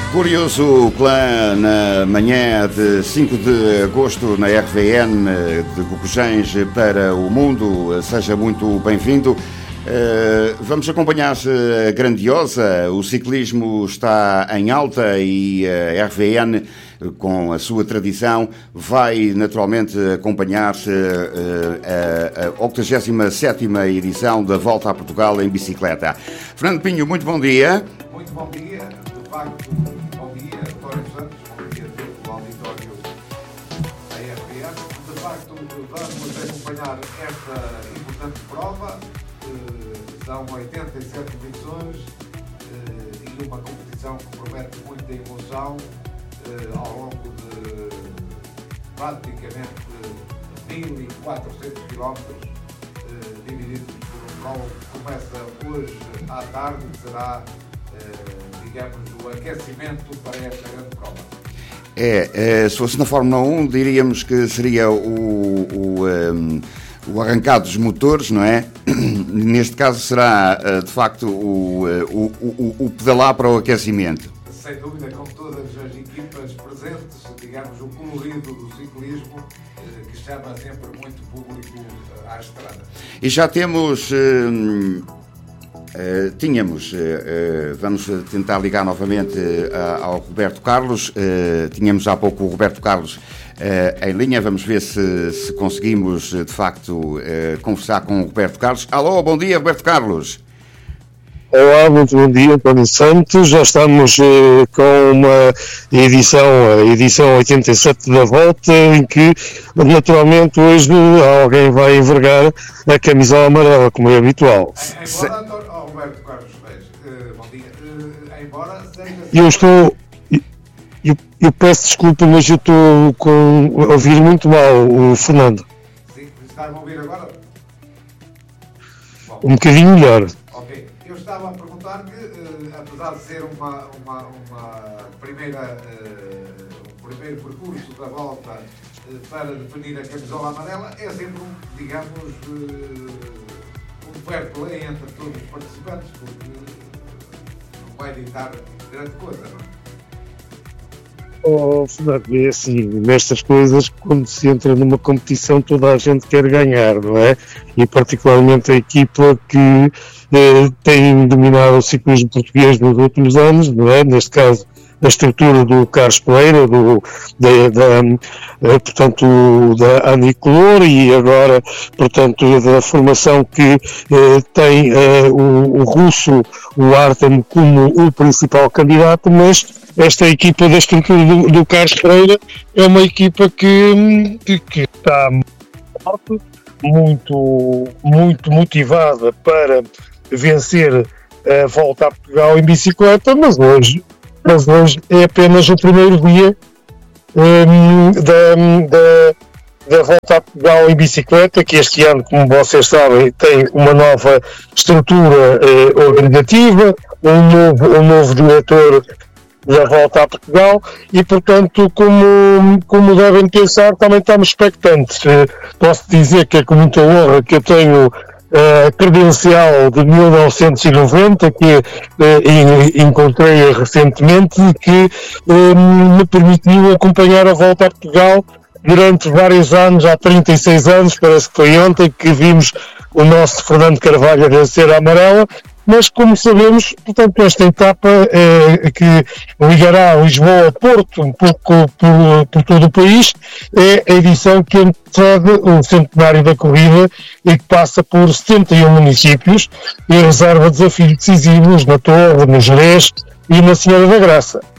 Curioso Clã na manhã de 5 de agosto na RVN de Cocujães para o mundo. Seja muito bem-vindo. Vamos acompanhar a Grandiosa. O ciclismo está em alta e a RVN, com a sua tradição, vai naturalmente acompanhar a 87ª edição da Volta a Portugal em bicicleta. Fernando Pinho, muito bom dia. Muito bom dia. De facto, bom dia, António Santos, bom dia a todo o auditório da RVN. De facto, vamos acompanhar esta importante prova. São 87 edições e uma competição que promete muita emoção ao longo de praticamente 1.400 km, divididos por um prol que começa hoje à tarde, que será, digamos, o aquecimento para esta grande prova. Se fosse na Fórmula 1, diríamos que seria o arrancado dos motores, não é? Neste caso será, de facto, o pedalar para o aquecimento. Sem dúvida, com todas as equipas presentes, digamos, o colorido do ciclismo, que chama sempre muito público à estrada. E já temos... vamos tentar ligar novamente ao Roberto Carlos. Tínhamos há pouco o Roberto Carlos em linha. Vamos ver se conseguimos de facto conversar com o Roberto Carlos. Alô, bom dia, Roberto Carlos. Olá, muito bom dia, António Santos. Já estamos com uma a edição 87 da Volta, em que naturalmente hoje alguém vai envergar a camisola amarela, como é habitual. Embora, Roberto Carlos, bom dia. Embora seja... Eu peço desculpa, mas eu estou a ouvir muito mal o Fernando. Sim, está-me a ouvir agora? Bom. Um bocadinho melhor. Ok. Eu estava a perguntar que, apesar de ser uma primeira, um primeiro percurso da volta para definir a camisola amarela, é sempre, digamos, um fair play entre todos os participantes, porque não vai ditar grande coisa, não é? Fernando, é assim, nestas coisas, quando se entra numa competição, toda a gente quer ganhar, não é? E particularmente a equipa que tem dominado o ciclismo português nos últimos anos, não é? Neste caso, a estrutura do Carlos Pereira, portanto, da Anicolor, e agora, portanto, da formação que tem o russo, o Artem, como o principal candidato, mas esta equipa da estrutura do Carlos Pereira é uma equipa que está muito motivada para vencer a Volta a Portugal em bicicleta, mas hoje é apenas o primeiro dia da Volta a Portugal em bicicleta, que este ano, como vocês sabem, tem uma nova estrutura organizativa, um novo diretor da Volta a Portugal e, portanto, como devem pensar, também estamos expectantes. Posso dizer que é com muita honra que eu tenho a credencial de 1990 que encontrei recentemente e que me permitiu acompanhar a Volta a Portugal durante vários anos, há 36 anos, parece que foi ontem que vimos o nosso Fernando Carvalho a vencer a amarela. Mas, como sabemos, portanto, esta etapa que ligará Lisboa a Porto, um pouco por todo o país, é a edição que antecede o centenário da corrida e que passa por 71 municípios e reserva desafios decisivos na Torre, no Gerês e na Senhora da Graça.